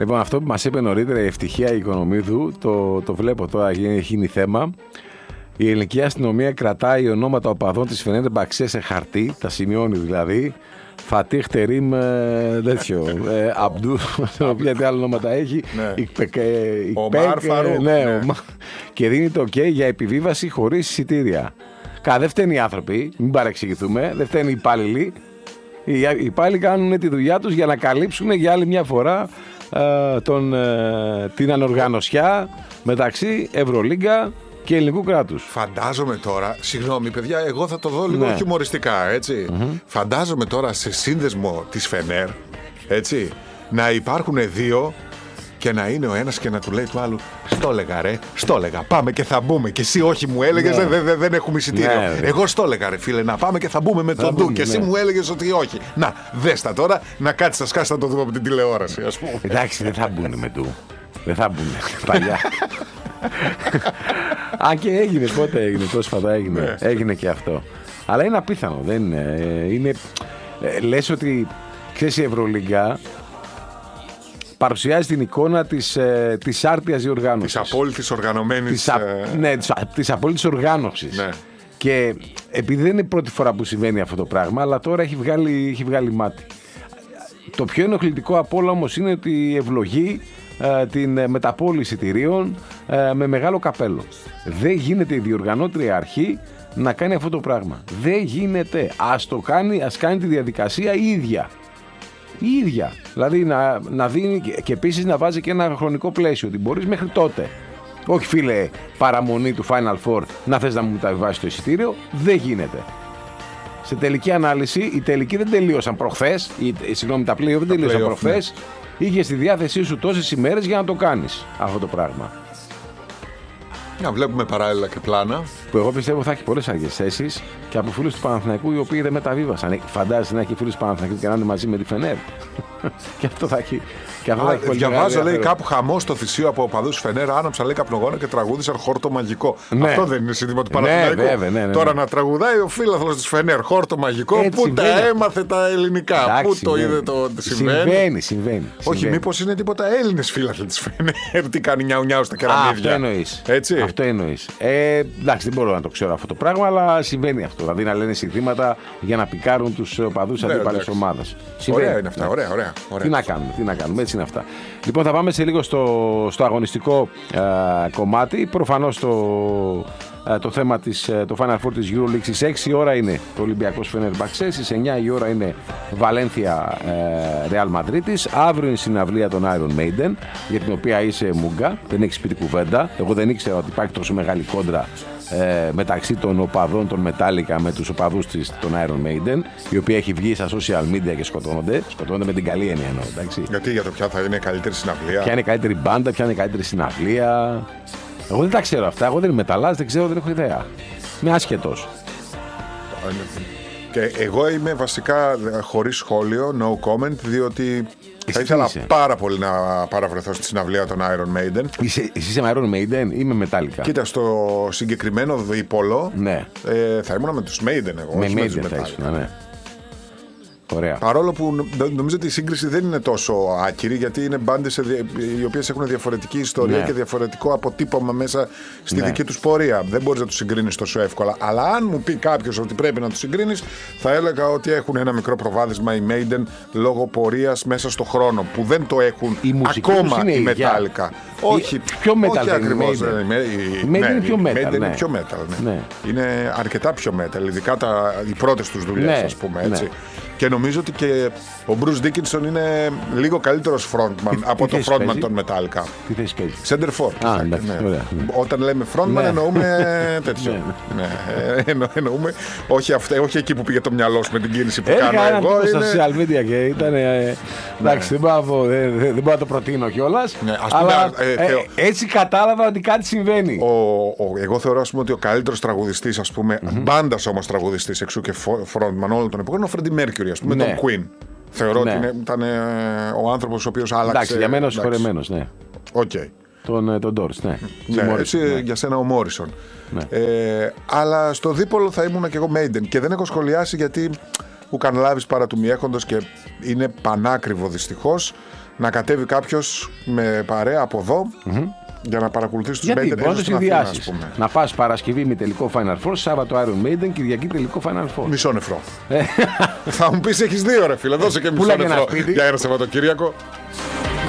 Λοιπόν, αυτό που μας είπε νωρίτερα η Ευτυχία Οικονομίδου, το βλέπω τώρα, έχει γίνει θέμα. Η ελληνική αστυνομία κρατάει ονόματα οπαδών της Φενέρμπαξε σε χαρτί, τα σημειώνει δηλαδή. Φατίχ Τερίμ, τέτοιο. Αμπτού, οποία τι άλλα ονόματα έχει. Ομάρ Φαρούκ. Και δίνει το OK για επιβίβαση χωρίς εισιτήρια. Δεν φταίνουν οι άνθρωποι, μην παρεξηγηθούμε, δεν φταίνουν οι υπάλληλοι. Οι υπάλληλοι κάνουν τη δουλειά τους για να καλύψουν για άλλη μια φορά την ανοργανωσιά μεταξύ Ευρωλίγκα και ελληνικού κράτους. Φαντάζομαι τώρα, συγγνώμη παιδιά, εγώ θα το δω λίγο χιουμοριστικά, έτσι. Φαντάζομαι τώρα σε σύνδεσμο της Φενέρ, έτσι, να υπάρχουν δύο και να είναι ο ένας και να του λέει του άλλου: στο έλεγα ρε, στο έλεγα, πάμε και θα μπούμε. Και εσύ όχι μου έλεγες, δεν έχουμε εισιτήριο. Εγώ στο έλεγα ρε φίλε, να πάμε και θα μπούμε με τον Ντου. Και εσύ μου έλεγες ότι όχι. Να, δες τα τώρα, να κάτσεις τα σκάστα να το δούμε από την τηλεόραση, ας πούμε. Εντάξει, δεν θα μπουν με Ντου. Δεν θα μπουν παλιά. Αν και έγινε, πότε έγινε, πρόσφατα έγινε. Έγινε και αυτό. Αλλά είναι απίθανο, δεν είναι. Λες ότι, ξέρεις, η Ευρωλίγκα παρουσιάζει την εικόνα της άρτιας διοργάνωσης. Της απόλυτης οργανωμένης. Της απόλυτης οργάνωσης. Ναι. Και επειδή δεν είναι η πρώτη φορά που συμβαίνει αυτό το πράγμα, αλλά τώρα έχει βγάλει μάτι. Το πιο ενοχλητικό από όλα όμως είναι ότι ευλογεί την μεταπώληση εισιτηρίων με μεγάλο καπέλο. Δεν γίνεται η διοργανώτρια αρχή να κάνει αυτό το πράγμα. Δεν γίνεται. Ας κάνει τη διαδικασία η ίδια. Η ίδια. Δηλαδή να δίνει και επίσης να βάζει και ένα χρονικό πλαίσιο, ότι μπορείς μέχρι τότε. Όχι φίλε, παραμονή του Final Four να θες να μου μεταβιβάσεις το εισιτήριο. Δεν γίνεται. Σε τελική ανάλυση, οι τελικοί δεν τελείωσαν προχθές. Τα play-off δεν τελείωσαν προχθές. Είχε στη διάθεσή σου τόσες ημέρες για να το κάνεις αυτό το πράγμα. Να βλέπουμε παράλληλα και πλάνα. Που εγώ πιστεύω θα έχει πολλές αργές θέσεις και από φίλους του Παναθηναϊκού οι οποίοι δεν μεταβίβασαν. Φαντάζεσαι να έχει φίλους του Παναθηναϊκού και να είναι μαζί με τη Φενέρ. Και αυτό θα έχει. Διαβάζω, λέει, κάπου χαμό στο Θησίο από οπαδούς Φενέρ. Άναψαν, λέει, καπνογόνα και τραγούδισαν χόρτο μαγικό. Ναι. Αυτό δεν είναι σύνθημα του Παναθηναϊκού. Ναι. Τώρα να τραγουδάει ο φίλαθλος της Φενέρ χόρτο μαγικό. Έτσι, πού τα έμαθε τα ελληνικά. Εντάξει, πού το είδε το συμβαίνει. Όχι, μήπως είναι τίποτα Έλληνες φίλαθλοι της Φενέρ. Τι κάνει νιάου στα κεραμίδια. Αυτό εννοείς. Εντάξει, δεν μπορώ να το ξέρω αυτό το πράγμα, αλλά συμβαίνει αυτό. Δηλαδή να λένε συνθήματα για να πικάρουν τους οπαδούς αντίπαλες ομάδας. Ωραία είναι αυτά. Ωραία. Τι να κάνουμε, έτσι είναι αυτά. Λοιπόν, θα πάμε σε λίγο στο αγωνιστικό κομμάτι. Προφανώς το θέμα το Final Four της EuroLeague στις 6 η ώρα είναι το Ολυμπιακός Φενέρμπαξε, στις 9 η ώρα είναι Βαλένθια Real Madrid. Αύριο είναι η συναυλία των Iron Maiden, για την οποία είσαι μούγκα, δεν έχεις πει την κουβέντα. Εγώ δεν ήξερα ότι υπάρχει τόσο μεγάλη κόντρα μεταξύ των οπαδών των Metallica με τους οπαδούς των Iron Maiden, η οποία έχει βγει στα social media και σκοτώνονται με την καλή έννοια εννοώ, εντάξει. Γιατί για το ποια θα είναι η καλύτερη συναυλία, ποια είναι η καλύτερη μπάντα, ποια είναι η καλύτερη συναυλία. Εγώ δεν τα ξέρω αυτά, εγώ δεν είμαι μεταλλάς, δεν ξέρω, δεν έχω ιδέα. Είμαι άσχετος. Και εγώ είμαι βασικά χωρίς σχόλιο, no comment, διότι θα ήθελα πάρα πολύ να παραβρεθώ στη συναυλία των Iron Maiden. Εσύ είσαι με Iron Maiden ή με Metallica? Κοίτα, στο συγκεκριμένο δίπολο θα ήμουν με τους Maiden εγώ. Με Maiden θα ήσουν, ναι. Ωραία. Παρόλο που νομίζω ότι η σύγκριση δεν είναι τόσο άκυρη, γιατί είναι μπάντες οι οποίες έχουν διαφορετική ιστορία και διαφορετικό αποτύπωμα μέσα στη δική τους πορεία. Δεν μπορείς να τους συγκρίνεις τόσο εύκολα. Αλλά αν μου πει κάποιος ότι πρέπει να τους συγκρίνεις, θα έλεγα ότι έχουν ένα μικρό προβάδισμα οι Maiden λόγω πορείας μέσα στο χρόνο, που δεν το έχουν ακόμα οι Metallica. Όχι, πιο metal ακριβώς. Η Maiden είναι πιο metal. Είναι πιο metal. Είναι αρκετά πιο metal, ειδικά οι πρώτες τους δουλειές, ας πούμε έτσι. Και νομίζω ότι και ο Bruce Dickinson είναι λίγο καλύτερος frontman από το frontman των Metallica. Τι θέση παίζει? Center for. Όταν λέμε frontman εννοούμε τέτοιο. Εννοούμε όχι εκεί που πήγε το μυαλό σου με την κίνηση που κάνω εγώ. Στα social media και ήταν. Εντάξει, δεν μπορώ να το προτείνω κιόλας. Αλλά έτσι κατάλαβα ότι κάτι συμβαίνει. Εγώ θεωρώ, ας πούμε, ότι ο καλύτερος τραγουδιστής, ας πούμε, μπάντας όμως τραγουδιστής εξού και frontman όλων των εποχών, είναι ο Freddie Mercury, ας πούμε, τον Queen. Θεωρώ ότι ήταν ο άνθρωπος ο οποίος άλλαξε. Εντάξει, για μένα ο συγχωρεμένος, ναι. Οκ. Τον Doors, ναι. Έτσι, για σένα ο Morrison. Αλλά στο δίπολο θα ήμουν και εγώ Maiden. Και δεν έχω σχολιάσει γιατί ουκαν λάβεις παρά του μη έχοντος, και είναι πανάκριβο δυστυχώς να κατέβει κάποιος με παρέα από εδώ για να παρακολουθήσει τους Maiden. Γιατί πρώτος συνδυάσεις. Να πας Παρασκευή με τελικό Final Four, Σάββατο Iron Maiden, Κυριακή τελικό Final Four. Μισό νεφρό. Θα μου πεις έχεις 2 ρε φίλε, δώσε και μισό νεφρό για ένα Σαββατοκύριακο.